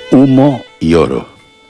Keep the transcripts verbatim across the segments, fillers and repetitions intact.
Humo y oro.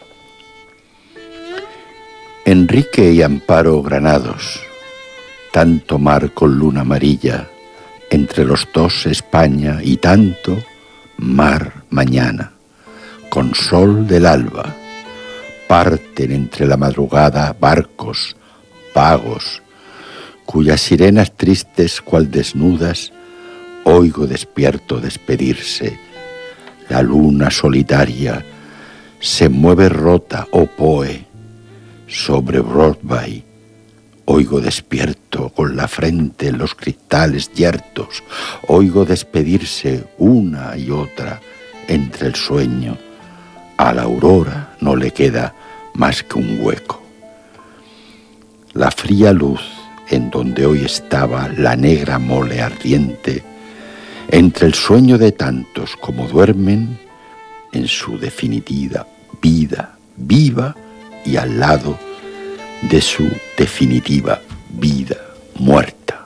Enrique y Amparo Granados, tanto mar con luna amarilla, entre los dos España y tanto mar mañana, con sol del alba, parten entre la madrugada barcos, vagos, cuyas sirenas tristes cual desnudas oigo despierto despedirse. La luna solitaria se mueve rota, oh Poe, sobre Broadway. Oigo despierto con la frente en los cristales yertos. Oigo despedirse una y otra entre el sueño. A la aurora no le queda más que un hueco. La fría luz en donde hoy estaba la negra mole ardiente, entre el sueño de tantos como duermen en su definitiva vida viva y al lado de su definitiva vida muerta.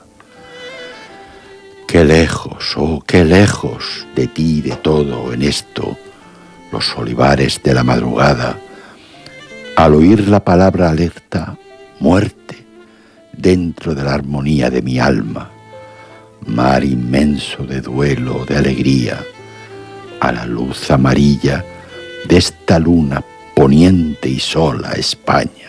Qué lejos, oh, qué lejos de ti, de todo en esto, los olivares de la madrugada, al oír la palabra alerta, muerte, dentro de la armonía de mi alma, mar inmenso de duelo, de alegría, a la luz amarilla de esta luna poniente y sola España.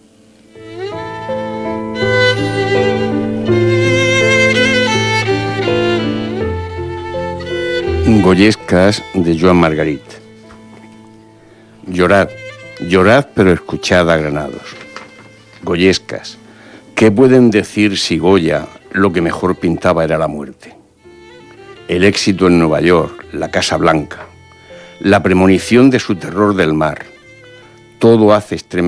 Goyescas de Joan Margarit. Llorad, llorad, pero escuchad a Granados. Goyescas, ¿qué pueden decir si Goya lo que mejor pintaba era la muerte? El éxito en Nueva York, la Casa Blanca, la premonición de su terror del mar, todo hace estremecer